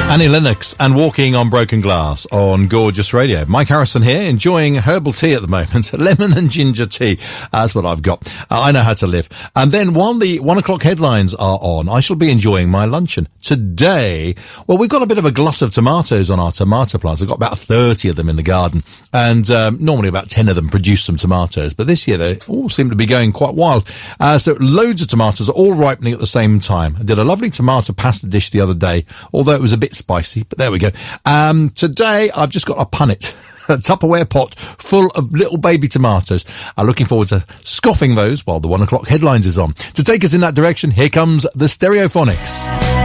Annie Lennox and Walking on Broken Glass on Gorgeous Radio. Mike Harrison here, enjoying herbal tea at the moment. Lemon and ginger tea. That's what I've got. I know how to live. And then while the 1 o'clock headlines are on, I shall be enjoying my luncheon. Today, well, we've got a bit of a glut of tomatoes on our tomato plants. I've got about 30 of them in the garden. And normally about 10 of them produce some tomatoes. But this year, they all seem to be going quite wild. So loads of tomatoes are all ripening at the same time. I did a lovely tomato pasta dish the other day, although it was a bit spicy, but there we go. Today I've just got a punnet, a Tupperware pot full of little baby tomatoes. I'm looking forward to scoffing those while the 1 o'clock headlines is on. To take us in that direction, here comes the Stereophonics.